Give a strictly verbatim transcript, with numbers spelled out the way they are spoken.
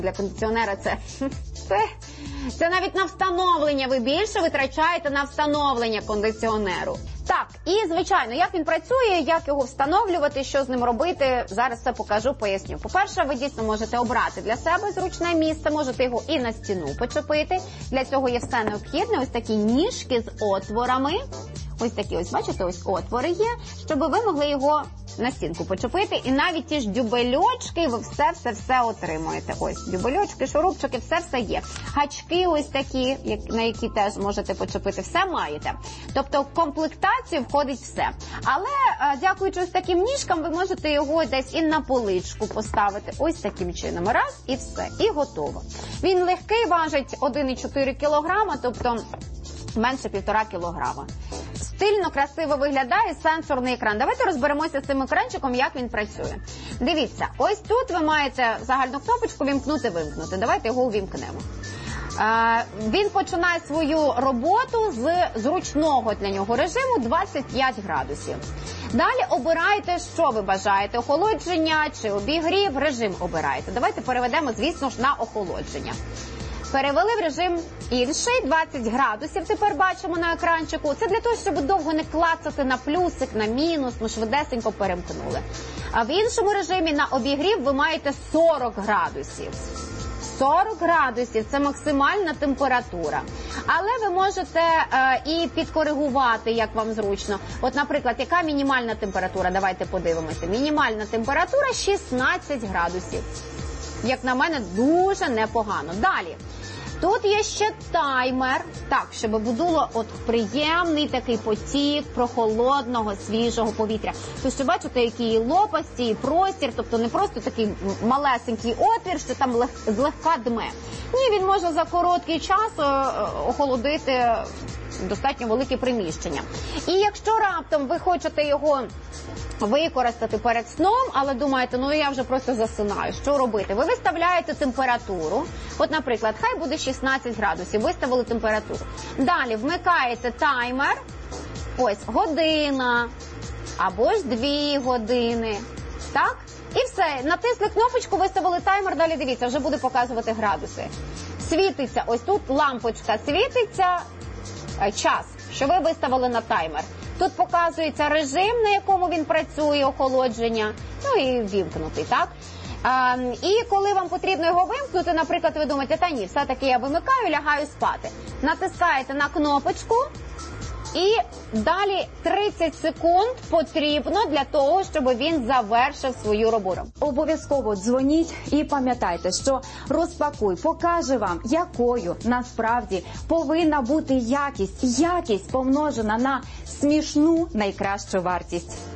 Для кондиціонера це, це, це навіть на встановлення. Ви більше витрачаєте на встановлення кондиціонеру. Так, і, звичайно, як він працює, як його встановлювати, що з ним робити, зараз все покажу, поясню. По-перше, ви дійсно можете обрати для себе зручне місце, можете його і на стіну почепити. Для цього є все необхідне, ось такі ніжки з отворами. Ось такі, ось, бачите, ось отвори є, щоб ви могли його на стінку почепити. І навіть ті ж дюбельочки, ви все-все-все отримуєте. Ось, дюбельочки, шурупчики, все-все є. Гачки ось такі, на які теж можете почепити, все маєте. Тобто в комплектацію входить все. Але, дякуючи ось таким ніжкам, ви можете його десь і на поличку поставити. Ось таким чином. Раз, і все. І готово. Він легкий, важить один і чотири кілограма, тобто менше півтора кілограма. Стильно, красиво виглядає сенсорний екран. Давайте розберемося з цим екранчиком, як він працює. Дивіться, ось тут ви маєте загальну кнопочку «Вімкнути-вимкнути». Давайте його увімкнемо. Е, він починає свою роботу з зручного для нього режиму двадцять п'ять градусів. Далі обираєте, що ви бажаєте, охолодження чи обігрів, режим обираєте. Давайте переведемо, звісно ж, на охолодження. Перевели в режим інший, двадцять градусів тепер бачимо на екранчику. Це для того, щоб довго не клацати на плюсик, на мінус, ми швидесенько перемкнули. А в іншому режимі на обігрів ви маєте сорок градусів. сорок градусів – це максимальна температура. Але ви можете е, і підкоригувати, як вам зручно. От, наприклад, яка мінімальна температура? Давайте подивимося. Мінімальна температура шістнадцять градусів. Як на мене, дуже непогано. Далі. Тут є ще таймер, так, щоб було от приємний такий потік прохолодного, свіжого повітря. Тобто, що бачите, який лопасті, і простір, тобто не просто такий малесенький отвір, що там лег, злегка дме. Ні, він може за короткий час охолодити достатньо велике приміщення. І якщо раптом ви хочете його використати перед сном, але думаєте, ну я вже просто засинаю, що робити? Ви виставляєте температуру, от, наприклад, хай буде шістнадцять градусів, виставили температуру. Далі вмикаєте таймер, ось, година, або ж дві години, так? І все, натисли кнопочку, виставили таймер, далі дивіться, вже буде показувати градуси. Світиться, ось тут лампочка світиться, час, що ви виставили на таймер. Тут показується режим, на якому він працює, охолодження, ну і вімкнутий, так? А, і коли вам потрібно його вимкнути, наприклад, ви думаєте, та ні, все-таки я вимикаю, лягаю спати. Натискаєте на кнопочку і далі тридцять секунд потрібно для того, щоб він завершив свою роботу. Обов'язково дзвоніть і пам'ятайте, що Розпакуй покаже вам, якою насправді повинна бути якість. Якість помножена на смішну найкращу вартість.